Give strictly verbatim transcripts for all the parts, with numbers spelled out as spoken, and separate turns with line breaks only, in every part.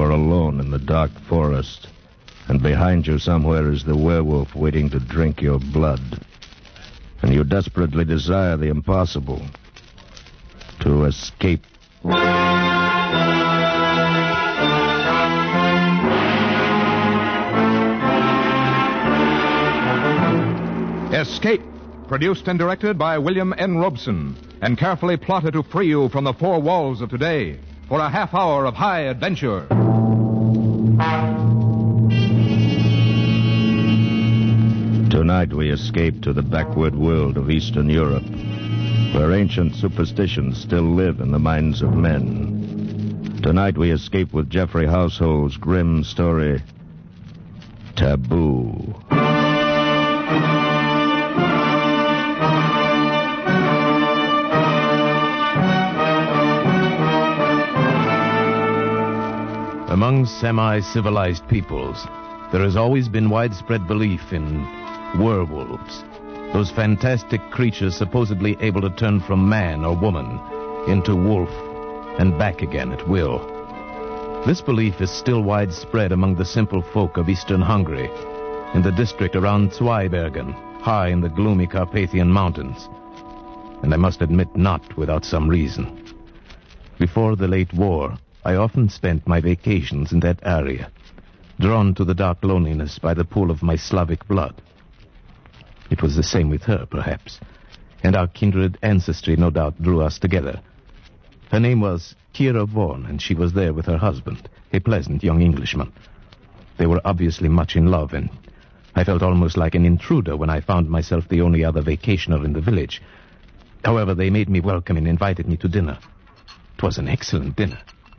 are alone in the dark forest, and behind you somewhere is the werewolf waiting to drink your blood. And you desperately desire the impossible, to escape.
Escape, produced and directed by William N. Robeson, and carefully plotted to free you from the four walls of today for a half hour of high adventure.
Tonight we escape to the backward world of Eastern Europe, where ancient superstitions still live in the minds of men. Tonight we escape with Jeffrey Household's grim story, Taboo.
Among semi-civilized peoples, there has always been widespread belief in werewolves, those fantastic creatures supposedly able to turn from man or woman into wolf and back again at will. This belief is still widespread among the simple folk of eastern Hungary, in the district around Zweibergen, high in the gloomy Carpathian Mountains. And I must admit, not without some reason. Before the late war, I often spent my vacations in that area, drawn to the dark loneliness by the pool of my Slavic blood. It was the same with her, perhaps, and our kindred ancestry no doubt drew us together. Her name was Kira Vaughan, and she was there with her husband, a pleasant young Englishman. They were obviously much in love, and I felt almost like an intruder when I found myself the only other vacationer in the village. However, they made me welcome and invited me to dinner. It was an excellent dinner.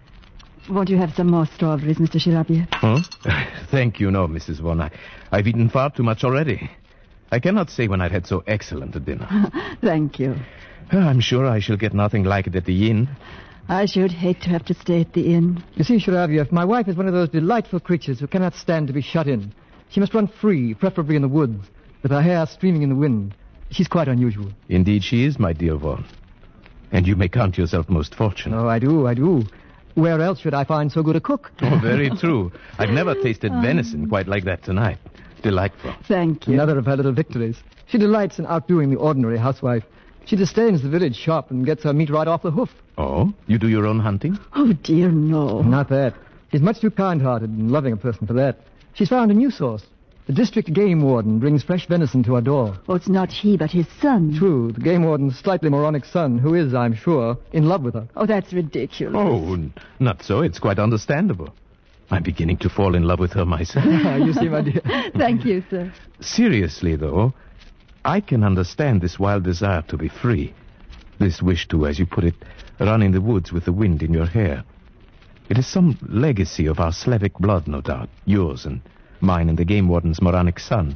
Won't you have some more strawberries, Mister Shirabiev?
Huh? Thank you, no, Missus Vaughan. I, I've eaten far too much already. I cannot say when I've had so excellent a dinner.
Thank you.
I'm sure I shall get nothing like it at the inn.
I should hate to have to stay at the inn.
You see, Shirabiev, my wife is one of those delightful creatures who cannot stand to be shut in. She must run free, preferably in the woods, with her hair streaming in the wind. She's quite unusual.
Indeed she is, my dear Vaughan. And you may count yourself most fortunate.
Oh, I do, I do. Where else should I find so good a cook?
Oh, very true. I've never tasted venison quite like that tonight. Delightful.
Thank you.
Another of her little victories. She delights in outdoing the ordinary housewife. She disdains the village shop and gets her meat right off the hoof.
Oh? You do your own hunting?
Oh, dear, no.
Not that. She's much too kind-hearted and loving a person for that. She's found a new source. The district game warden brings fresh venison to our door.
Oh, it's not he, but his son.
True, the game warden's slightly moronic son, who is, I'm sure, in love with her.
Oh, that's ridiculous.
Oh, n- not so. It's quite understandable. I'm beginning to fall in love with her myself.
You see, my dear.
Thank you, sir.
Seriously, though, I can understand this wild desire to be free. This wish to, as you put it, run in the woods with the wind in your hair. It is some legacy of our Slavic blood, no doubt. Yours and mine and the game warden's moronic son.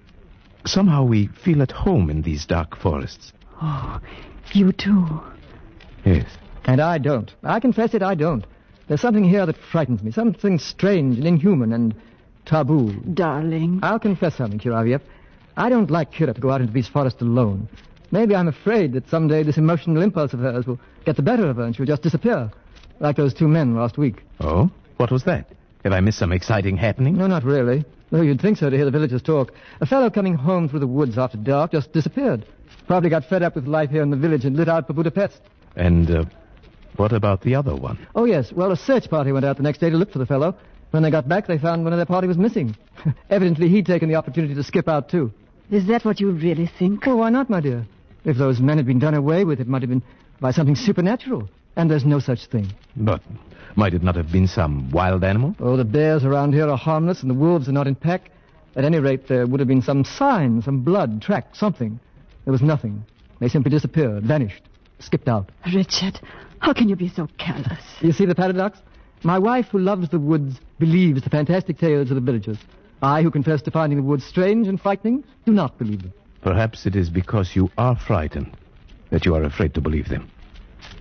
Somehow we feel at home in these dark forests.
Oh, you too.
Yes.
And I don't. I confess it, I don't. There's something here that frightens me. Something strange and inhuman and taboo.
Darling.
I'll confess something, Kiraviev. I don't like Kira to go out into these forests alone. Maybe I'm afraid that someday this emotional impulse of hers will get the better of her and she'll just disappear. Like those two men last week.
Oh? What was that? Have I missed some exciting happening?
No, not really. Though you'd think so to hear the villagers talk. A fellow coming home through the woods after dark just disappeared. Probably got fed up with life here in the village and lit out for Budapest.
And uh, what about the other one?
Oh, yes. Well, a search party went out the next day to look for the fellow. When they got back, they found one of their party was missing. Evidently, he'd taken the opportunity to skip out, too.
Is that what you really think?
Oh, why not, my dear? If those men had been done away with, it might have been by something supernatural. And there's no such thing.
But might it not have been some wild animal?
Oh, the bears around here are harmless and the wolves are not in pack. At any rate, there would have been some sign, some blood, track, something. There was nothing. They simply disappeared, vanished, skipped out.
Richard, how can you be so callous?
You see the paradox? My wife, who loves the woods, believes the fantastic tales of the villagers. I, who confess to finding the woods strange and frightening, do not believe them.
Perhaps it is because you are frightened that you are afraid to believe them.